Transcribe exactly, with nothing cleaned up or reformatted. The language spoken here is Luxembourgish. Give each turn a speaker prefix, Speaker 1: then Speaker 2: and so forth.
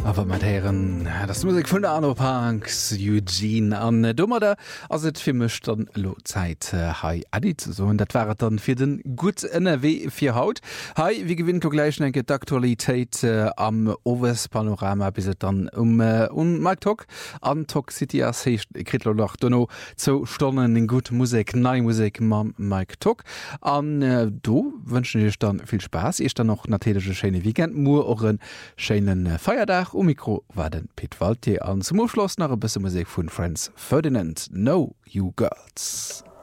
Speaker 1: Aber mat Herren, das Musik vun der Anopunks Eugene an Dommerder ass et fir mecht an Lozeit hai Adi zu so. Dat waret dann fir den gut N R W fir Haut. Hai wie gewinnt ko gleich enke d'Aktualitéit äh, am Owes Panorama bis et dann um äh, um Mike Talk an Talk City as Kritlo nach Donno zo stonnen en gut Musik, nei Musik mam Mike Talk. An äh, do wënschen ichch dann viel Spaß. Ich dann noch natesche Schene Weekend Mu och een Schenen äh, Feierdach. Um Mikro war den Pit Waltier an zum Aufschluss nach ein bisschen Musik von Franz Ferdinand. Know You Girls.